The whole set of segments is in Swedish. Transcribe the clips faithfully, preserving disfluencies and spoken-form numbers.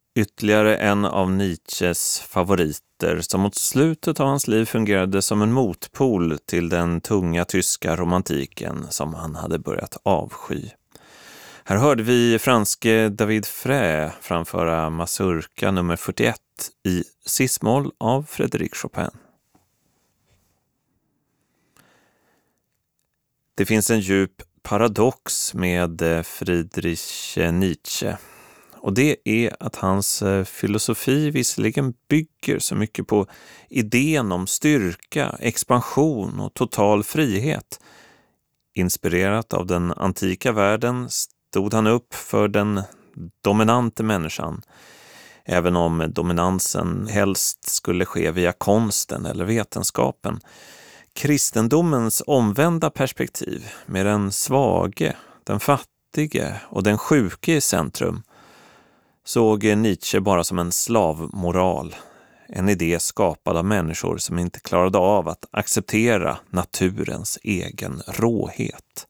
Ytterligare en av Nietzsches favoriter som mot slutet av hans liv fungerade som en motpol till den tunga tyska romantiken som han hade börjat avsky. Här hörde vi franske David Frey framföra Mazurka nummer fyrtioett i cis-moll av Frédéric Chopin. Det finns en djup paradox med Friedrich Nietzsche. Och det är att hans filosofi visserligen bygger så mycket på idén om styrka, expansion och total frihet. Inspirerat av den antika världen stod han upp för den dominante människan, även om dominansen helst skulle ske via konsten eller vetenskapen. Kristendomens omvända perspektiv med den svage, den fattige och den sjuke i centrum såg Nietzsche bara som en slavmoral, en idé skapad av människor som inte klarade av att acceptera naturens egen råhet.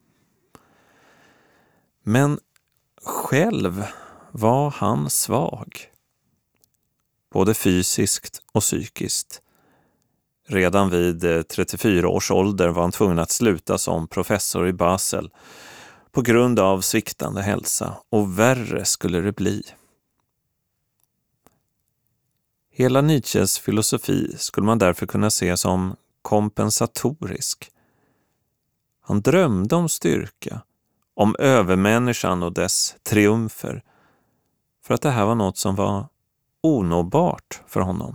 Men själv var han svag, både fysiskt och psykiskt. Redan vid trettiofyra års ålder var han tvungen att sluta som professor i Basel på grund av sviktande hälsa, och värre skulle det bli. Hela Nietzsches filosofi skulle man därför kunna se som kompensatorisk. Han drömde om styrka, om övermänniskan och dess triumfer, för att det här var något som var onåbart för honom.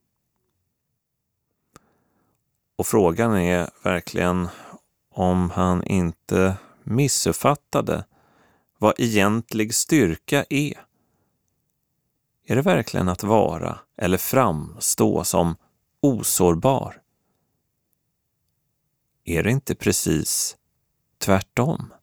Och frågan är verkligen om han inte missuppfattade vad egentlig styrka är. Är det verkligen att vara eller framstå som osårbar? Är det inte precis tvärtom?